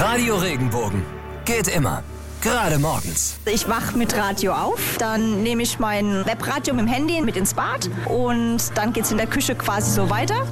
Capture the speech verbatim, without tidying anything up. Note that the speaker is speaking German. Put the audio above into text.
Radio Regenbogen. Geht immer. Gerade morgens. Ich wach mit Radio auf, dann nehme ich mein Webradio mit dem Handy mit ins Bad und dann geht's in der Küche quasi so weiter.